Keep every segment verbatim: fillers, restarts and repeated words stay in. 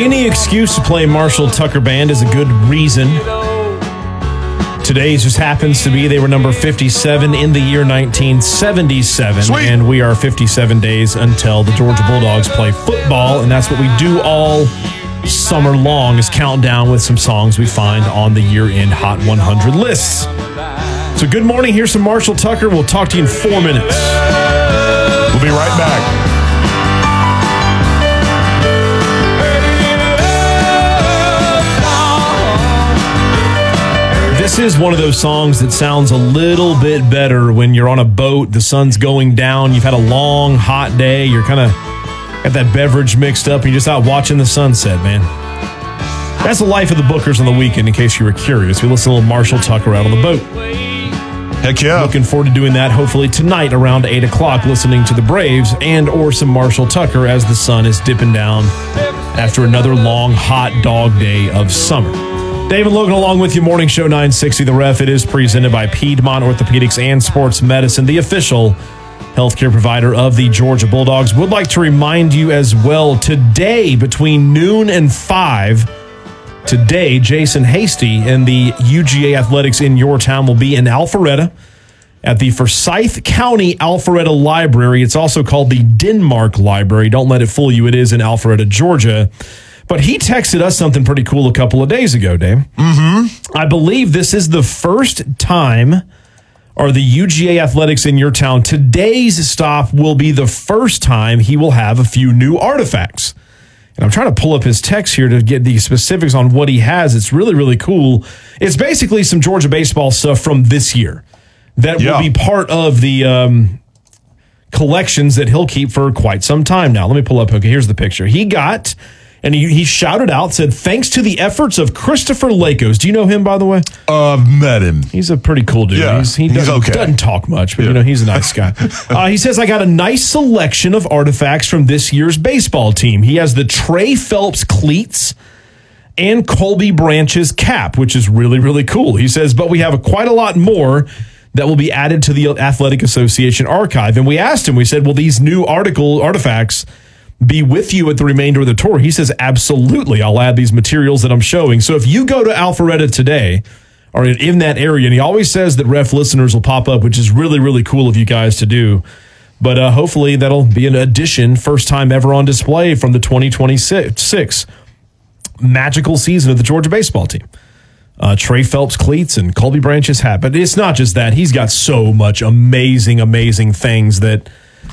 Any excuse to play Marshall Tucker Band is a good reason. Today just happens to be they were number fifty-seven in the year nineteen seventy-seven. Sweet. And we are fifty-seven days until the Georgia Bulldogs play football, and that's what we do all summer long, is count down with some songs we find on the year-end Hot one hundred lists. So good morning. Here's some Marshall Tucker. We'll talk to you in four minutes. We'll be right back. This is one of those songs that sounds a little bit better when you're on a boat, the sun's going down, you've had a long, hot day, you're kind of got that beverage mixed up, and you're just out watching the sunset, man. That's the life of the Bookers on the weekend, in case you were curious. We listen to a little Marshall Tucker out on the boat. Heck yeah. Looking forward to doing that hopefully tonight around eight o'clock, listening to the Braves and or some Marshall Tucker as the sun is dipping down after another long, hot dog day of summer. David Logan along with you, Morning Show nine sixty The Ref. It is presented by Piedmont Orthopedics and Sports Medicine, the official healthcare provider of the Georgia Bulldogs. Would like to remind you as well, today between noon and five, today Jason Hasty and the U G A Athletics in your town will be in Alpharetta at the Forsyth County Alpharetta Library. It's also called the Denmark Library. Don't let it fool you. It is in Alpharetta, Georgia. But he texted us something pretty cool a couple of days ago, Dave. Mm-hmm. I believe this is the first time, or the U G A Athletics in your town, today's stop will be the first time he will have a few new artifacts. And I'm trying to pull up his text here to get the specifics on what he has. It's really, really cool. It's basically some Georgia baseball stuff from this year that yeah. will be part of the um, collections that he'll keep for quite some time now. Let me pull up. Okay, here's the picture. He got... And he, he shouted out, said, thanks to the efforts of Christopher Lakos. Do you know him, by the way? Uh, I've met him. He's a pretty cool dude. Yeah, he's, he he's doesn't, okay. doesn't talk much, but, yeah. you know, he's a nice guy. uh, he says, I got a nice selection of artifacts from this year's baseball team. He has the Trey Phelps cleats and Colby Branch's cap, which is really, really cool. He says, but we have a, quite a lot more that will be added to the Athletic Association archive. And we asked him, we said, will these new article artifacts be with you at the remainder of the tour? He says, absolutely. I'll add these materials that I'm showing. So if you go to Alpharetta today or in that area, and he always says that Ref listeners will pop up, which is really, really cool of you guys to do. But uh, hopefully that'll be an addition, first time ever on display from the twenty twenty-six magical season of the Georgia baseball team. Uh, Trey Phelps cleats and Colby Branch's hat. But it's not just that. He's got so much amazing, amazing things that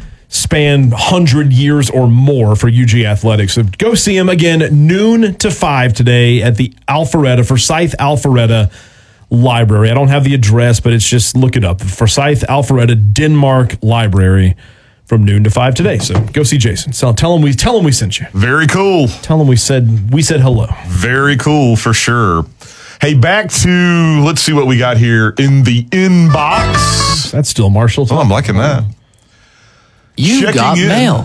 span one hundred years or more for U G Athletics. So go see him again, noon to five today at the Alpharetta, Forsyth Alpharetta Library. I don't have the address, but it's just, look it up. The Forsyth Alpharetta Denmark Library from noon to five today. So go see Jason. So tell him we tell him we sent you. Very cool. Tell him we said we said hello. Very cool for sure. Hey, back to, let's see what we got here in the inbox. That's still Marshall. Oh, I'm liking that. You Checking got in. mail.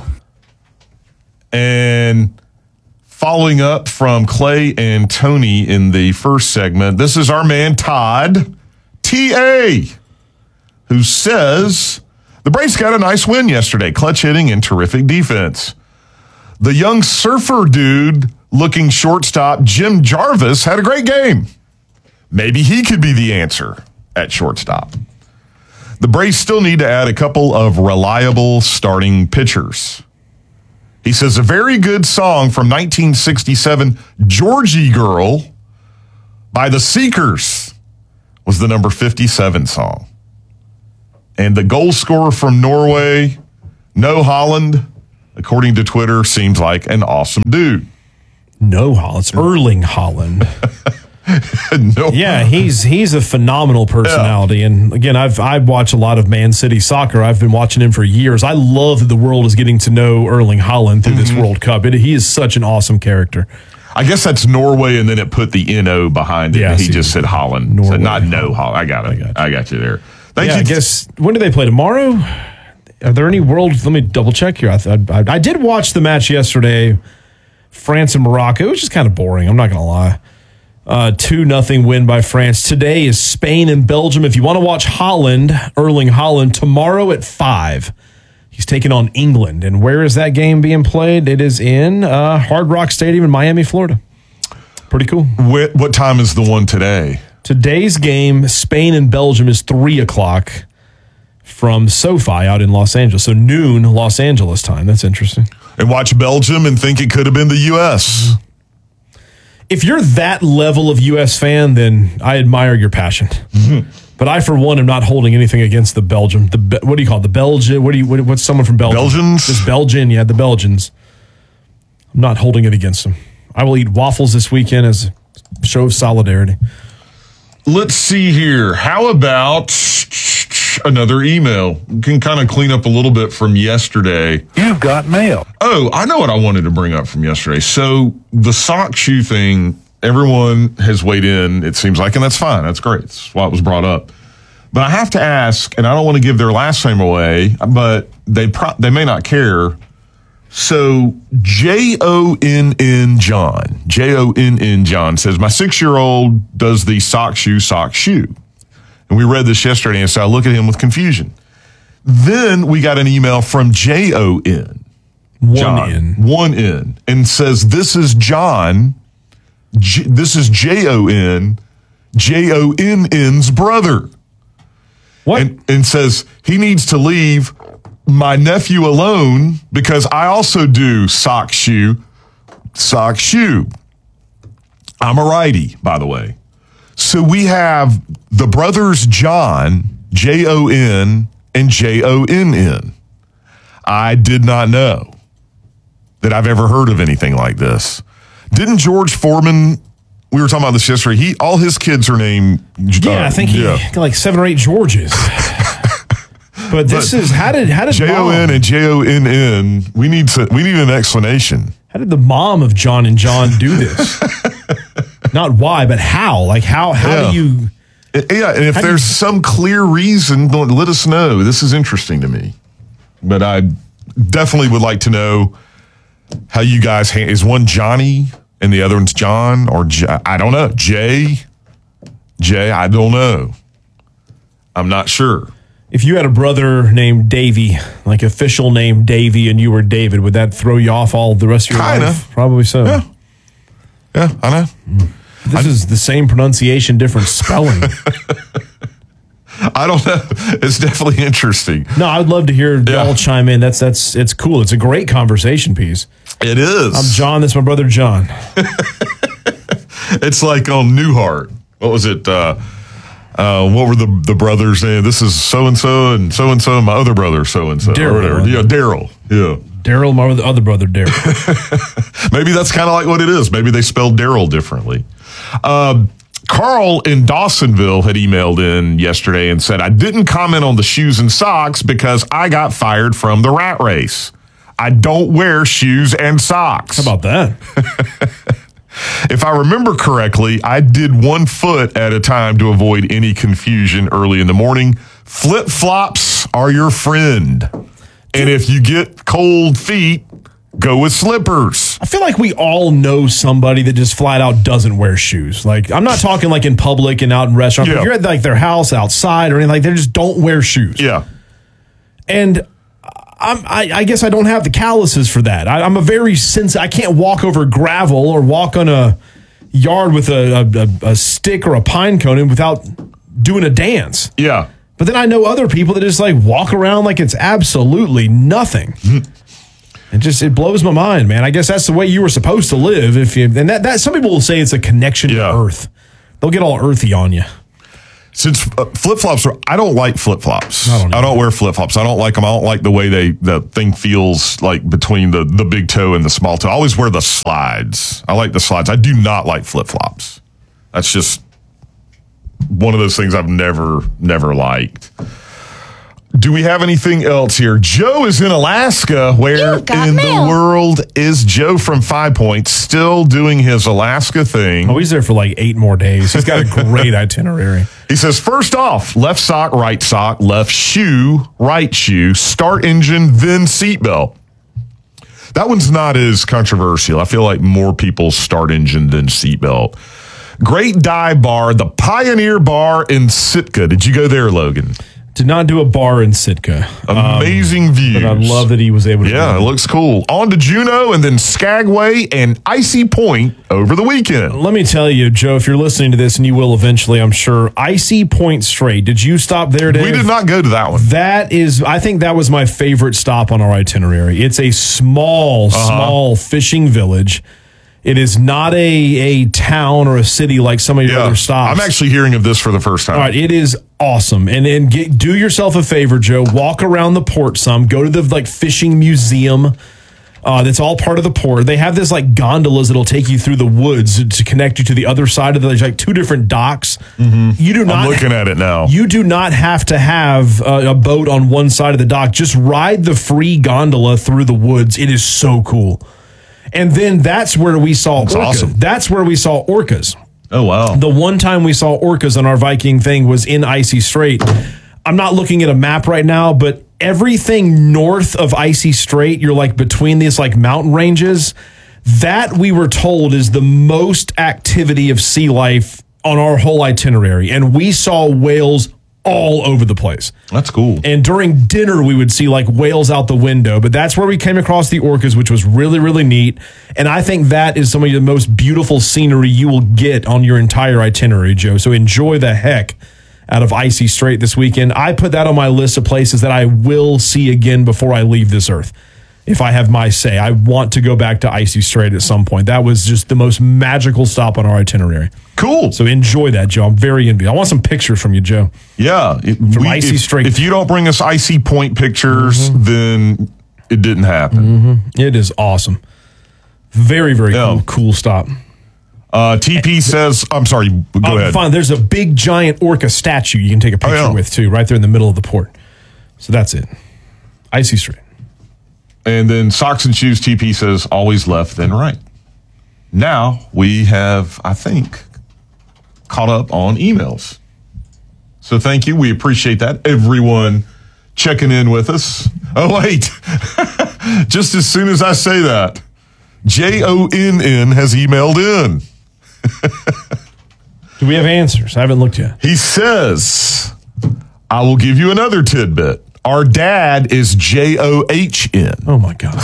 And following up from Clay and Tony in the first segment, this is our man Todd, T A, who says, the Braves got a nice win yesterday, clutch hitting and terrific defense. The young surfer dude looking shortstop, Jim Jarvis, had a great game. Maybe he could be the answer at shortstop. The Braves still need to add a couple of reliable starting pitchers. He says a very good song from nineteen sixty-seven, Georgie Girl, by the Seekers, was the number fifty-seven song. And the goal scorer from Norway, No Holland, according to Twitter, seems like an awesome dude. No Holland. It's Erling Holland. no. Yeah, he's he's a phenomenal personality. Yeah. And again, I've I've watched a lot of Man City soccer. I've been watching him for years. I love that the world is getting to know Erling Haaland through mm-hmm. this World Cup. It, he is such an awesome character. I guess that's Norway, and then it put the N O behind it. Yeah, he just said Holland. Norway, so not Holland. no Holland. I got it. I got, I got you there. Thank yeah, you. I guess, when do they play? Tomorrow? Are there any world? Let me double check here. I, I, I did watch the match yesterday, France and Morocco. It was just kind of boring. I'm not going to lie. Uh, two nothing win by France. Today is Spain and Belgium. If you want to watch Holland, Erling Haaland, tomorrow at five, He's taking on England. And where is that game being played? It is in uh, Hard Rock Stadium in Miami, Florida. Pretty cool. What, what time is the one today? Today's game, Spain and Belgium, is three o'clock from SoFi out in Los Angeles. So noon Los Angeles time. That's interesting. And watch Belgium and think it could have been the U S. If you're that level of U S fan, then I admire your passion. Mm-hmm. But I, for one, am not holding anything against the Belgium. The what do you call it? The Belgian? What do you? What, what's someone from Belgium? Belgians. This Belgian, yeah, the Belgians. I'm not holding it against them. I will eat waffles this weekend as a show of solidarity. Let's see here. How about another email? We can kind of clean up a little bit from yesterday. You've got mail. Oh, I know what I wanted to bring up from yesterday. So the sock shoe thing, everyone has weighed in, it seems like, and that's fine. That's great. That's why it was brought up. But I have to ask, and I don't want to give their last name away, but they pro- they may not care. So J O N N John, J O N N John says, my six-year-old does the sock shoe, sock shoe. And we read this yesterday, and so I look at him with confusion. Then we got an email from J O N. One N. One N. And says, this is John. J- this is J O N. J O N N's brother. What? And, and says, he needs to leave my nephew alone because I also do sock shoe, sock shoe. I'm a righty, by the way. So we have the brothers John, J O N, and J O N N. I did not know that I've ever heard of anything like this. Didn't George Foreman, we were talking about this yesterday, he all his kids are named... Yeah, uh, I think he yeah. got like seven or eight Georges. But this but is, how did how did J O N and J O N N, we need to, we need an explanation. How did the mom of John and John do this? Not why, but how? Like, how How yeah. do you... Yeah, and if How there's you, some clear reason, let us know. This is interesting to me. But I definitely would like to know how you guys... Ha- is one Johnny and the other one's John? Or J- I don't know. Jay? Jay? I don't know. I'm not sure. If you had a brother named Davey, like official name Davey, and you were David, would that throw you off all the rest of your Kinda. life? Probably so. Yeah. Yeah, I know. Mm. This I, is the same pronunciation, different spelling. I don't know. It's definitely interesting. No, I would love to hear yeah. y'all chime in. That's that's it's cool. It's a great conversation piece. It is. I'm John. That's my brother John. It's like on Newhart. What was it? Uh, uh, what were the the brothers' name? This is so and so and so and so. My other brother, so and so. Daryl. Yeah, Daryl. Yeah. Daryl, my other brother, Daryl. Maybe that's kind of like what it is. Maybe they spelled Daryl differently. Uh, Carl in Dawsonville had emailed in yesterday and said, I didn't comment on the shoes and socks because I got fired from the rat race. I don't wear shoes and socks. How about that? If I remember correctly, I did one foot at a time to avoid any confusion early in the morning. Flip-flops are your friend. And if you get cold feet, go with slippers. I feel like we all know somebody that just flat out doesn't wear shoes. Like, I'm not talking like in public and out in restaurants. Yeah. If you're at like their house outside or anything, like they just don't wear shoes. Yeah. And I'm, I, I guess I don't have the calluses for that. I, I'm a very sensitive. I can't walk over gravel or walk on a yard with a, a, a stick or a pine cone without doing a dance. Yeah. But then I know other people that just like walk around like it's absolutely nothing. It just, it blows my mind, man. I guess that's the way you were supposed to live. If you, and that, that some people will say it's a connection yeah. to earth. They'll get all earthy on you. Since uh, flip-flops are, I don't like flip-flops. I don't, I don't wear flip-flops. I don't like them. I don't like the way they, the thing feels like between the, the big toe and the small toe. I always wear the slides. I like the slides. I do not like flip-flops. That's just one of those things I've never, never liked. Do we have anything else here? Joe is in Alaska. Where in mail. the world is Joe from Five Points still doing his Alaska thing? Oh, he's there for like eight more days. He's got a great itinerary. He says, first off, left sock, right sock, left shoe, right shoe, start engine, then seatbelt. That one's not as controversial. I feel like more people start engine than seatbelt. Great dive bar, the Pioneer Bar in Sitka. Did you go there, Logan? Did not do a bar in Sitka. Amazing um, views. But I love that he was able to Yeah, do it looks cool. On to Juneau and then Skagway and Icy Point over the weekend. Let me tell you, Joe, if you're listening to this, and you will eventually, I'm sure, Icy Point Strait. Did you stop there, Dave? We did not go to that one. That is, I think that was my favorite stop on our itinerary. It's a small, uh-huh. small fishing village. It is not a, a town or a city like some of your yeah, other stops. I'm actually hearing of this for the first time. All right, it is awesome. And and get, do yourself a favor, Joe. Walk around the port some. Go to the like fishing museum. Uh, that's all part of the port. They have this like gondolas that'll take you through the woods to connect you to the other side of the. There's like two different docks. Mm-hmm. You do not. I'm looking at it now. You do not have to have uh, a boat on one side of the dock. Just ride the free gondola through the woods. It is so cool. And then that's where we saw that's orcas. Awesome. That's where we saw orcas. Oh, wow. The one time we saw orcas on our Viking thing was in Icy Strait. I'm not looking at a map right now, but everything north of Icy Strait, you're like between these like mountain ranges, that we were told is the most activity of sea life on our whole itinerary. And we saw whales all over the place. That's cool. And during dinner, we would see like whales out the window. But that's where we came across the orcas, which was really, really neat. And I think that is some of the most beautiful scenery you will get on your entire itinerary, Joe. So enjoy the heck out of Icy Strait this weekend. I put that on my list of places that I will see again before I leave this earth. If I have my say, I want to go back to Icy Strait at some point. That was just the most magical stop on our itinerary. Cool. So enjoy that, Joe. I'm very envious. I want some pictures from you, Joe. Yeah. It, from we, Icy if, Strait. If you don't bring us Icy Point pictures, mm-hmm. then it didn't happen. Mm-hmm. It is awesome. Very, very yeah. cool, cool stop. Uh, T P says, I'm sorry, go oh, ahead. Fine. There's a big giant orca statue you can take a picture oh, yeah. with, too, right there in the middle of the port. So that's it. Icy Strait. And then Socks and Shoes T P says, always left, then right. Now we have, I think, caught up on emails. So thank you. We appreciate that. Everyone checking in with us. Oh, wait. Just as soon as I say that, J O N N has emailed in. Do we have answers? I haven't looked yet. He says, I will give you another tidbit. Our dad is J O H N. Oh, my God.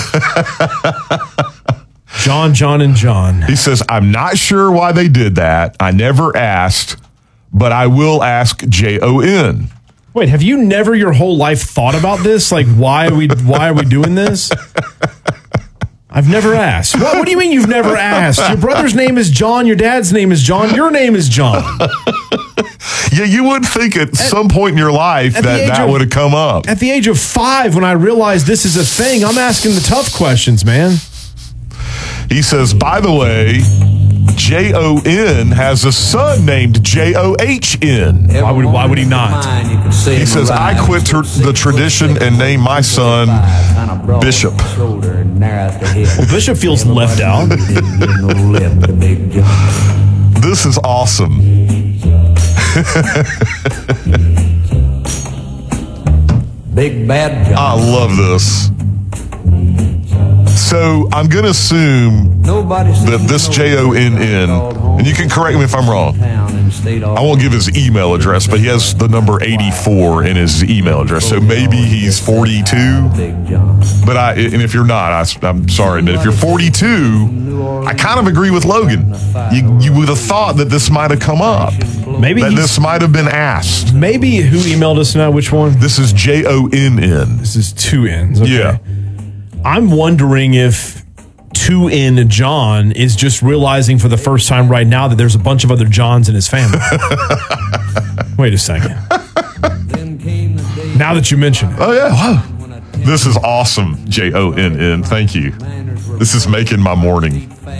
John, John, and John. He says, I'm not sure why they did that. I never asked, but I will ask J O N. Wait, have you never your whole life thought about this? Like, why are we, why are we doing this? I've never asked. What, what do you mean you've never asked? Your brother's name is John. Your dad's name is John. Your name is John. Yeah, you would think at, at some point in your life that that would have come up. At the age of five, when I realized this is a thing, I'm asking the tough questions, man. He says, by the way, J O N has a son named J O H N. Why would, why would he not? He says, I quit ter- the tradition and named my son Bishop. Well, Bishop feels left out. This is awesome. Big bad John. I love this. So I'm going to assume that this J O N N, and you can correct me if I'm wrong, I won't give his email address, but he has the number eighty-four in his email address. So maybe he's forty-two. But I, and if you're not, I, I'm sorry, but if you're forty-two, I kind of agree with Logan. You, you would have thought that this might have come up. Maybe that this might have been asked. Maybe who emailed us now? Which one? This is J O N N. This is two N's. Okay. Yeah. I'm wondering if two N John is just realizing for the first time right now that there's a bunch of other Johns in his family. Wait a second. Now that you mention it. Oh, yeah. Wow. This is awesome, J O N N. Thank you. This is making my morning.